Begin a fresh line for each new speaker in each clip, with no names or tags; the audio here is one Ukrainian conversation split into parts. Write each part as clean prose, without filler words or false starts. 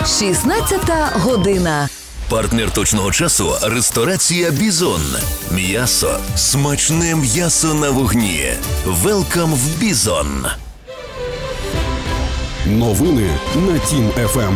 16 година.
Партнер точного часу – ресторація «Бізон». М'ясо. Смачне м'ясо на вогні. Велкам в «Бізон».
Новини на Тім-ФМ.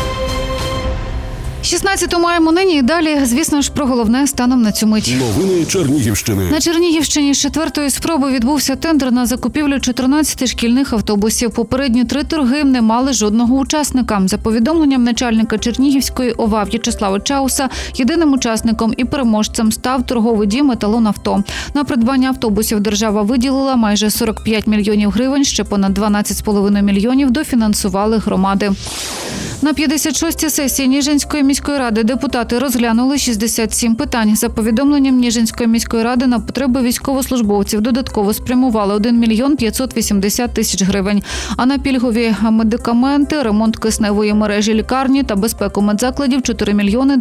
16 маємо нині і далі, звісно ж, про головне станом на цю мить.
Новини Чернігівщини. На
Чернігівщині з 4-ї спроби відбувся тендер на закупівлю 14 шкільних автобусів. Попередні 3 торги не мали жодного учасника. За повідомленням начальника Чернігівської ОВА В'ячеслава Чауса, єдиним учасником і переможцем став торговий дім «Еталон-Авто». На придбання автобусів держава виділила майже 45 мільйонів гривень, ще понад 12,5 мільйонів дофінансували громади. На 56-й сесії Ніжинської міської ради депутати розглянули 67 питань. За повідомленням Ніжинської міської ради, на потреби військовослужбовців додатково спрямували 1 мільйон 580 тисяч гривень. А на пільгові медикаменти, ремонт кисневої мережі лікарні та безпеку медзакладів – 4 мільйони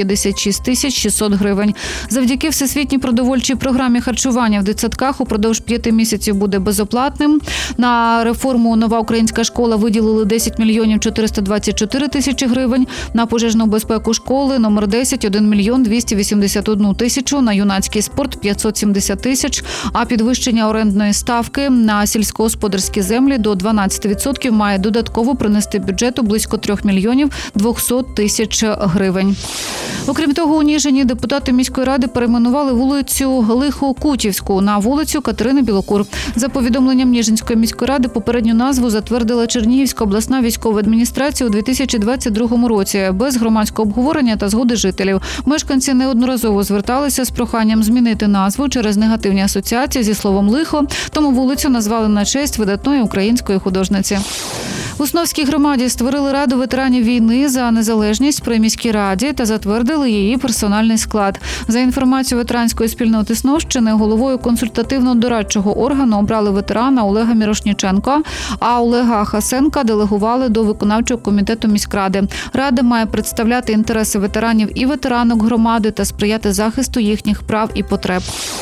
256 тисяч 600 гривень. Завдяки Всесвітній продовольчій програмі харчування в дитсадках упродовж 5 місяців буде безоплатним. На реформу «Нова українська школа» виділили 10 мільйонів 424 тисячі гривень. На пожежну безпеку школи номер 10 – 1 мільйон 281 тисячу. На юнацький спорт – 570 тисяч. А підвищення орендної ставки на сільськогосподарські землі до 12% має додатково принести бюджету близько 3 мільйонів 200 тисяч гривень. Окрім того, у Ніжині депутати міської ради перейменували вулицю Лихо-Кутівську на вулицю Катерини Білокур. За повідомленням Ніжинської міської ради, попередню назву затвердила Чернігівська обласна військова адміністрація у 2022 році без громадського обговорення та згоди жителів. Мешканці неодноразово зверталися з проханням змінити назву через негативні асоціації зі словом «лихо», тому вулицю назвали на честь видатної української художниці. В Усновській громаді створили Раду ветеранів війни за незалежність при міській раді та затвердили її персональний склад. За інформацією ветеранської спільноти Сновщини, головою консультативно-дорадчого органу обрали ветерана Олега Мірошніченка, а Олега Хасенка делегували до виконавчого комітету міськради. Рада має представляти інтереси ветеранів і ветеранок громади та сприяти захисту їхніх прав і потреб.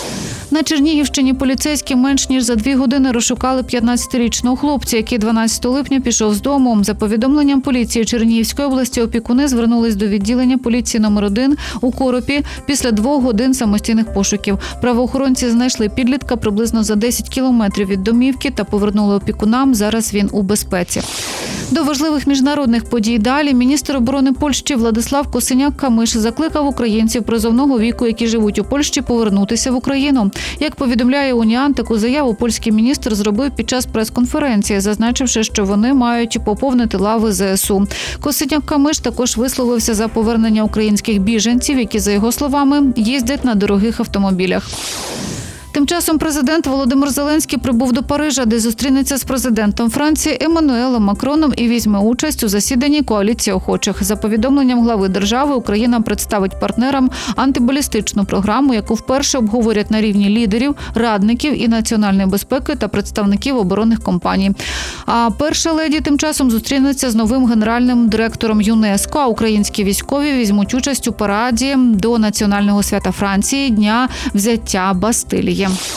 На Чернігівщині поліцейські менш ніж за 2 години розшукали 15-річного хлопця, який 12 липня пішов з дому. За повідомленням поліції Чернігівської області, опікуни звернулись до відділення поліції номер 1 у Коропі після 2 годин самостійних пошуків. Правоохоронці знайшли підлітка приблизно за 10 кілометрів від домівки та повернули опікунам. Зараз він у безпеці. До важливих міжнародних подій далі. Міністр оборони Польщі Владислав Косиняк-Камиш закликав українців призовного віку, які живуть у Польщі, повернутися в Україну. Як повідомляє Уніан, таку заяву польський міністр зробив під час прес-конференції, зазначивши, що вони мають поповнити лави ЗСУ. Косиняк-Камиш також висловився за повернення українських біженців, які, за його словами, їздять на дорогих автомобілях. Тим часом президент Володимир Зеленський прибув до Парижа, де зустрінеться з президентом Франції Еммануелем Макроном і візьме участь у засіданні коаліції охочих. За повідомленням глави держави, Україна представить партнерам антибалістичну програму, яку вперше обговорять на рівні лідерів, радників і національної безпеки та представників оборонних компаній. А перша леді тим часом зустрінеться з новим генеральним директором ЮНЕСКО, а українські військові візьмуть участь у параді до національного свята Франції – Дня взяття Бастилії.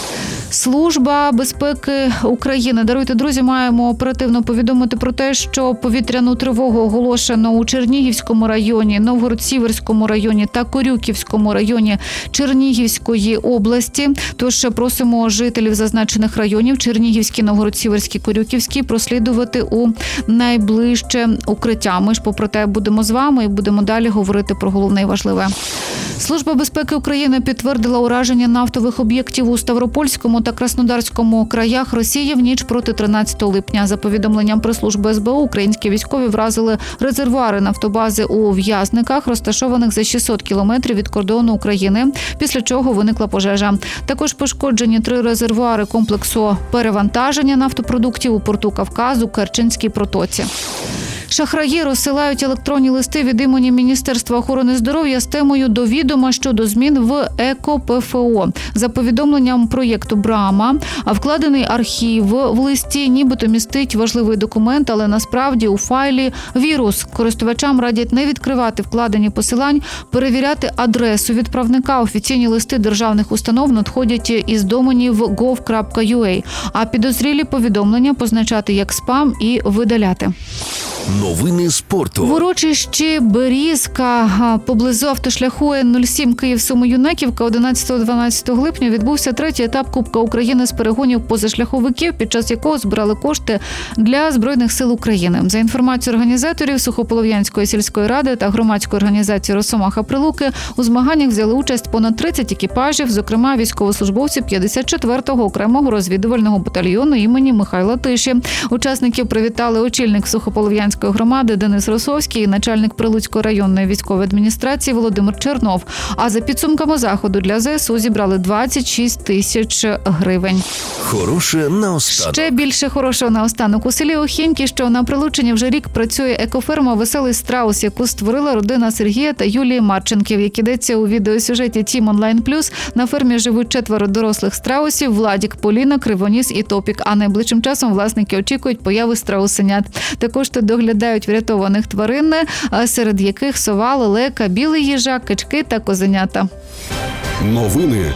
Служба безпеки України. Даруйте, друзі, маємо оперативно повідомити про те, що повітряну тривогу оголошено у Чернігівському районі, Новгород-Сіверському районі та Корюківському районі Чернігівської області. Тож просимо жителів зазначених районів Чернігівський, Новгород-Сіверський, Корюківський прослідувати у найближче укриття. Ми ж попри те будемо з вами і будемо далі говорити про головне і важливе. Служба безпеки України підтвердила ураження нафтових об'єктів у Ставропольському та Краснодарському краях Росії в ніч проти 13 липня. За повідомленням прес-служби СБУ, українські військові вразили резервуари нафтобази у В'язниках, розташованих за 600 кілометрів від кордону України, після чого виникла пожежа. Також пошкоджені 3 резервуари комплексу перевантаження нафтопродуктів у порту Кавказу, Керченській протоці. Шахраї розсилають електронні листи від імені Міністерства охорони здоров'я з темою «До відома щодо змін в ЕКО-ПФО». За повідомленням проєкту «Брама», вкладений архів в листі нібито містить важливий документ, але насправді у файлі вірус. Користувачам радять не відкривати вкладені посилань, перевіряти адресу відправника. Офіційні листи державних установ надходять із доменів gov.ua, а підозрілі повідомлення позначати як спам і видаляти.
Новини спорту.
В урочищі Берізка поблизу автошляху Н-07 Київ-Суми-Юнаківка 11-12 липня відбувся третій етап Кубка України з перегонів позашляховиків, під час якого збирали кошти для Збройних сил України. За інформацією організаторів Сухополов'янської сільської ради та громадської організації «Росомаха Прилуки», у змаганнях взяли участь понад 30 екіпажів, зокрема військовослужбовці 54-го окремого розвідувального батальйону імені Михайла Тиші. Учасників привітали очільник Сухополов'янської громади Денис Росовський і начальник Прилуцької районної військової адміністрації Володимир Чернов. А за підсумками заходу для ЗСУ зібрали 26 тисяч гривень.
Хороше наостанок.
Ще більше хорошого наостанок. У селі Охіньки, що на Прилуччині, вже рік працює екоферма «Веселий страус», яку створила родина Сергія та Юлії Марченків. Як ідеться у відеосюжеті Team Online Plus, на фермі живуть 4 дорослих страусів – Владік, Поліна, Кривоніс і Топік. А найближчим часом власники очікують появи страусенят. Також тут доглядають врятованих тварин, серед яких сова, лелека, білий їжак, качки та козенята.
Новини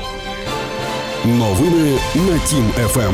на Тім ФМ.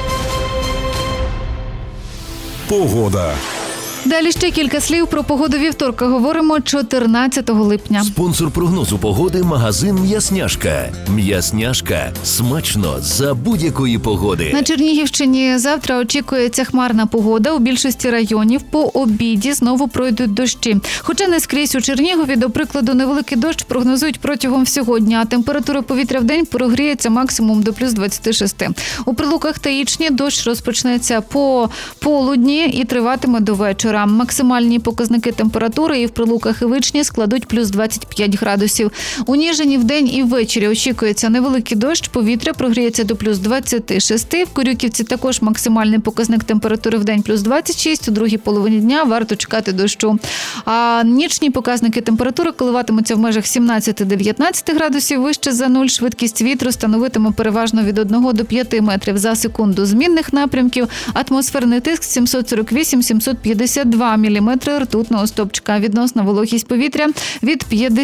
Погода.
Далі ще кілька слів про погоду вівторка. Говоримо 14 липня.
Спонсор прогнозу погоди – магазин «М'ясняшка». «М'ясняшка» – смачно за будь-якої погоди.
На Чернігівщині завтра очікується хмарна погода. У більшості районів по обіді знову пройдуть дощі. Хоча не скрізь у Чернігові, до прикладу, невеликий дощ прогнозують протягом всього дня. Температура повітря в день прогріється максимум до плюс 26. У Прилуках та Ічні дощ розпочнеться по полудні і триватиме до вечора. Максимальні показники температури і в Прилуках, і в Ічні складуть плюс 25 градусів. У Ніжині вдень і ввечері очікується невеликий дощ, повітря прогріється до плюс 26. В Корюківці також максимальний показник температури вдень плюс 26, у другій половині дня варто чекати дощу. А нічні показники температури коливатимуться в межах 17-19 градусів вище за нуль. Швидкість вітру становитиме переважно від 1 до 5 метрів за секунду змінних напрямків. Атмосферний тиск 748-752 міліметри ртутного стовпчика. Відносна вологість повітря від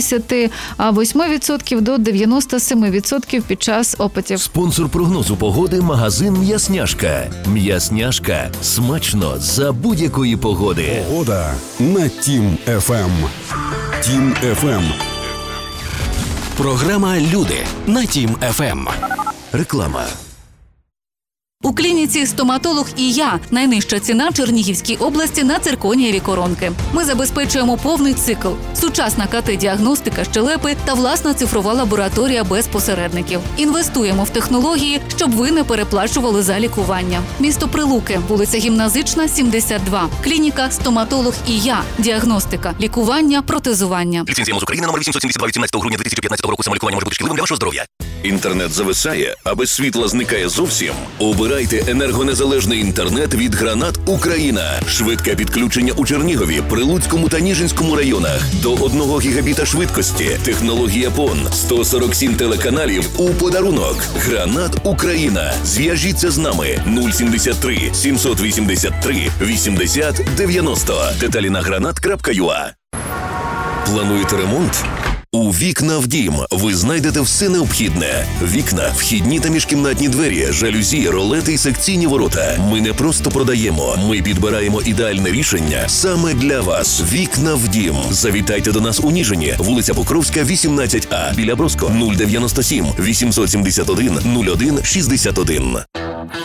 58% до 97% під час опитів.
Спонсор прогнозу погоди – магазин «М'ясняшка». «М'ясняшка» – смачно за будь-якої погоди.
Погода на Тім ФМ. Тім ФМ.
Програма «Люди» на Тім ФМ.
Реклама.
У клініці «Стоматолог і я» найнижча ціна в Чернігівській області на цирконієві коронки. Ми забезпечуємо повний цикл, сучасна КТ-діагностика щелепи та власна цифрова лабораторія без посередників. Інвестуємо в технології, щоб ви не переплачували за лікування. Місто Прилуки, вулиця Гімназична, 72. Клініка «Стоматолог і я». Діагностика, лікування, протезування.
Ліцензія МОЗ України номер 872 від 17 грудня 2015 року. Самолікування може бути шкідливим для вашого здоров'я. Інтернет зависає, а без світла зникає зовсім? Обирайте енергонезалежний інтернет від «Гранат Україна». Швидке підключення у Чернігові, Прилуцькому та Ніжинському районах. До 1 гігабіта швидкості. Технологія ПОН. 147 телеканалів у подарунок. «Гранат Україна». Зв'яжіться з нами. 073 783 80 90. Деталі на granat.ua. Плануєте ремонт? У «Вікна в дім» ви знайдете все необхідне. Вікна, вхідні та міжкімнатні двері, жалюзі, ролети і секційні ворота. Ми не просто продаємо, ми підбираємо ідеальне рішення саме для вас. «Вікна в дім». Завітайте до нас у Ніжині, вулиця Покровська, 18А, біля Броско, 097 871 01 61.